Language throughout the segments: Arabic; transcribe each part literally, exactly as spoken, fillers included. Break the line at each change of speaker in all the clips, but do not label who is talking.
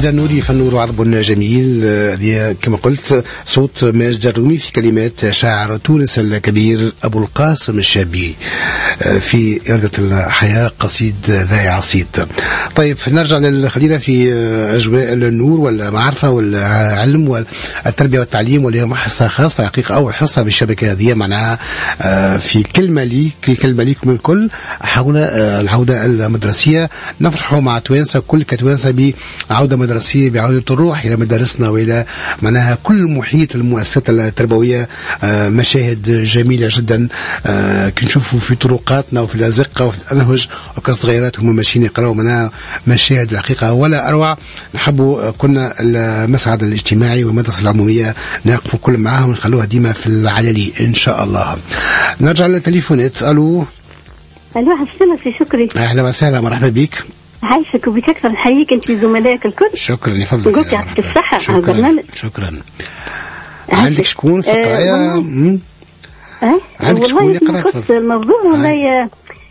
إذا نوري فالنور عذب جميل. كما قلت صوت ماجد الرومي في كلمات شاعر تونس الكبير أبو القاسم الشابي في إردة الحياة قصيد ذا عصيد. طيب نرجع للخلينا في أجواء النور والمعرفة والعلم والتربية والتعليم، واليوم حصة خاصة حقيقة أول حصة بالشبكة هذه معناها في كلمة ليك الكلمة ليكم الكل حول العودة المدرسية. نفرحوا مع توانسة كل كتوانسة بعودة مدرسية، بعودة الروح إلى مدارسنا وإلى معناها كل محيط المؤسسات التربوية. مشاهد جميلة جدا كنشوفوا في طرقاتنا وفي الأزقة وفي الأنهج وكصغيرات هم ماشيين يقرأوا منها مشاهد الحقيقة ولا أروع. نحبوا كنا المسعد الاجتماعي والمدرسة العمومية نقفوا كل معاهم ونخلوها ديما في العلالي إن شاء الله. نرجع للتليفونات. ألو
ألو حسنا في شكري.
أهلا وسهلا مرحبا بك.
عايشك وبك أكثر، نحييك أنت زملائك الكل.
شكرا يفضل.
نقول يعطيك الصحة على البرنامج.
شكرا. عندك شكون في القراية؟
أه أه
عندك شكون يقرأ
خص الموضوع والله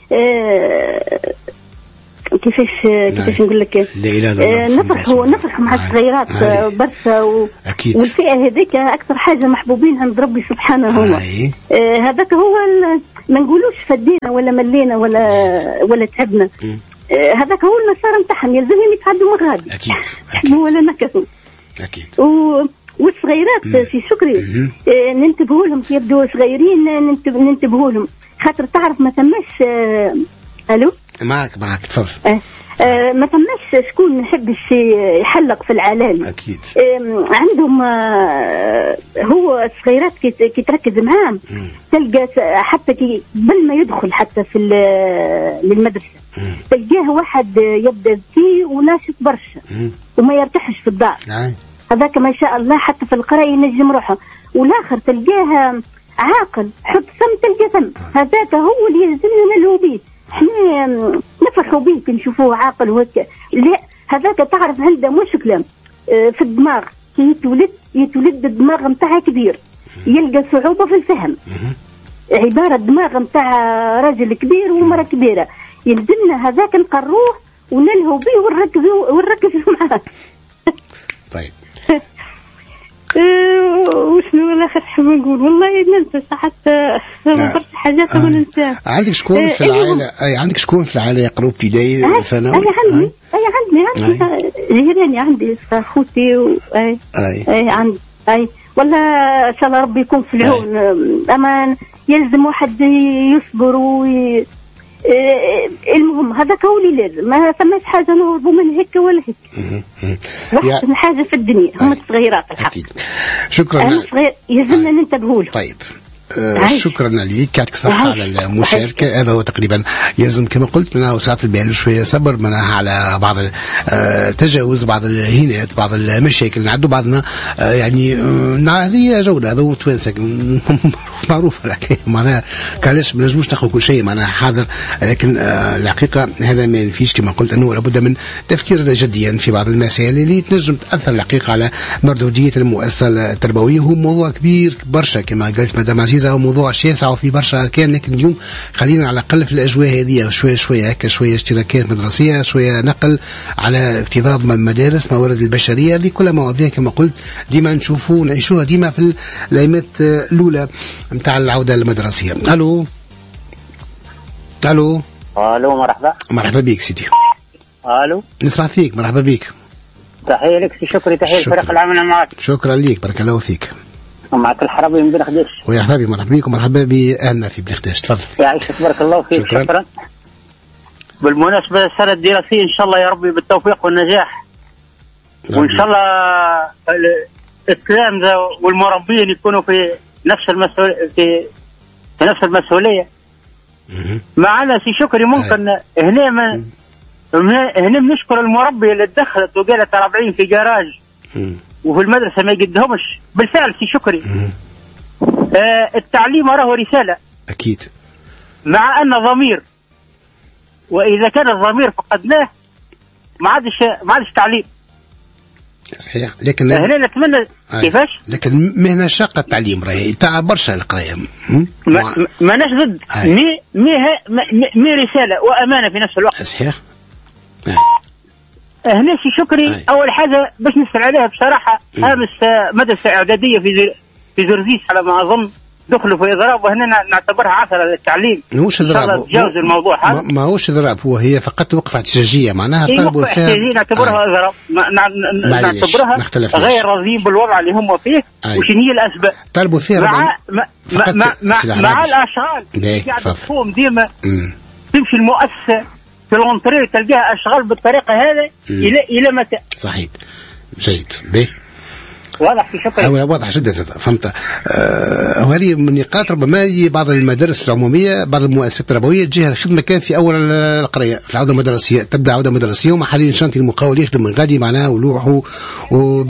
أه كيفاش كيفاش نقول لك أه نفرحوا نفرحوا مع الصغيرات برشا و... والفئة هذيك أكثر حاجة محبوبين عند ربي سبحانه هو أه هذاك هو ال... ما نقولوش فدينا ولا ملينا ولا ولا تعبنا، هذاك هو المسار نتاعهم يلزمهم يتعدوا مغادي
اكيد
اكيد ولا نكثوا اكيد و... والصغيرات مم. في شكري آه ننتبهوا لهم كي يبدوا صغيرين ننتبه ننتبهوا لهم خاطر تعرف ما ثماش آه... الو
معك معك تفضل.
آه. آه ما ثماش شكون ما يحبش يحلق في العلالي
اكيد
آه عندهم آه هو الصغيرات كي كي تركز معاهم تلقى حتى كي قبل ما يدخل حتى في للمدرسه تلقاه واحد يبدا ذكي وناشط برشا وما يرتاحش في الدار هذاك ما شاء الله حتى في القرايه ينجم روحه، والاخر تلقاه عاقل حط سم تلقى ثم هذاك هو اللي يلزمنا نلهو به. احنا نفرحوا به كي نشوفوه عاقل وهكا، لا هذاك تعرف عنده مشكله في الدماغ كي يتولد يتولد الدماغ نتاعه كبير يلقى صعوبه في الفهم، عباره الدماغ نتاع راجل كبير ومراه كبيره، يلزمنا هذاك نقروه ونلهو به ونركزوا ونركزوا معاه.
طيب
وشنو الاخر حاب نقول والله ننسى حتى برشا حاجات ما ننساها.
عندك شكون في العائله اي عندك شكون في العائله يقرأوا ابتدائي ثانوي؟
اي عندي اي عندي عندي جيراني عندي اخوتي اي اي عندي اي والله ان شاء الله ربي يكون في العون. اما يلزم واحد يصبر وي... المهم هذاك هو اللي لازم ما ثماش حاجه نهربوا من هيك ولا هيك. واحسن حاجه في الدنيا هم الصغيرات الحق.
اكيد شكرا
يلزمنا ننتبهوا له.
طيب آه شكرا لك، يعطيك الصحة على المشاركة. هذا هو تقريبا يلزم كما قلت منها وساعة البال شوية صبر منها على بعض التجاوز بعض الهينات بعض المشاكل نعدوا بعضنا آه يعني آه هذه جودة هذا هو توانسة معروفة الحكاية معناها كعلاش ما نجموش ناخذ كل شيء معناها حاضر، لكن آه الحقيقة هذا ما ينفيش كما قلت أنه لابد من تفكير جديا في بعض المسائل اللي تنجم تأثر الحقيقة على مردودية المؤسسة التربوية. هو موضوع كبير برشا كما قالت مدام عزيزة، هو موضوع شاسع وفي برشا أركان، لكن اليوم خلينا على الأقل في الأجواء هذه شوية شوية هكا شوية اشتراكات مدرسية شوية نقل على اكتظاظ المدارس موارد البشرية، هذه كلها مواضيع كما قلت ديما نشوفوا ونعيشوها ديما في الأيامات الأولى نتاع العودة المدرسية. ألو ألو
ألو مرحبا.
مرحبا بك سيدي.
ألو
نسمع فيك مرحبا بك.
تحية لك سي شكري، تحية لفريق العمل معك.
شكرا لك بارك الله فيك.
ومعك الحربي من بن خديش.
ويا حبيبي مرحبا بك ومرحبا بأهلنا في بن خديش. تفضل.
يعيشك بارك الله فيك.
شكرا.
شكرا. بالمناسبة السنة الدراسية إن شاء الله يا ربي بالتوفيق والنجاح، وإن شاء الله التلامذة والمربين يكونوا في نفس المسؤولية في في نفس المسؤولية. معنا سي شكري ممكن هنا ما هنا بنشكر المربي اللي دخلت وقالت أربعين في جراج وفي المدرسة ما يقدهمش. بالفعل سي شكري آه التعليم راه رسالة
أكيد
مع أن ضمير، وإذا كان الضمير فقدناه ما عادش ما عادش تعليم
صحيح. لكن
هنا نتمنى آه. كيفاش
لكن مهنة شاقة التعليم راهي تاع برشا القراية
ما ماناش ضد آه. مي مي مي رسالة وأمانة في نفس الوقت.
صحيح.
هنا سي شكري
أي.
اول حاجه باش نسال عليها بصراحه امس مدرسه اعداديه في زر... في زرزيس على ما اظن دخلوا في اضراب، وهنا نعتبرها عثره للتعليم.
ماهوش اضراب،
تجاوز الموضوع هذا.
ما هوش اضراب، هو هي فقط وقفه احتجاجيه، معناها
إيه
طلبوا فيها.
احتجاجيه نعتبرها اضراب، نعتبرها غير راضيين بالوضع اللي هم فيه. وش هي الاسباب؟
طلبوا فيها
مع مع مع, مع, مع الاشغال قاعده تقوم ديما تمشي المؤسسه في الونتري تلقاها اشغال بالطريقه هذه الى الى متى؟
صحيح. جيد. به
واضح في شكل
واضح جدا. فهمت. آه وهذه من نقاط ربما بعض المدارس العموميه، بعض المؤسسات التربويه تجيها الخدمه كان في اول القريه في العوده المدرسيه، تبدا عوده مدرسيه وما حاليا شانتي المقاول يخدم من غادي معناها ولوحه و